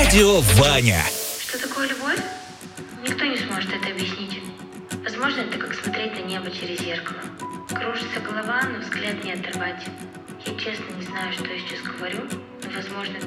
Радио Ваня. Что такое любовь? Никто не сможет это объяснить. Возможно, это как смотреть на небо через зеркало. Кружится голова, но взгляд не оторвать. Я честно не знаю, что я сейчас говорю, но, возможно, это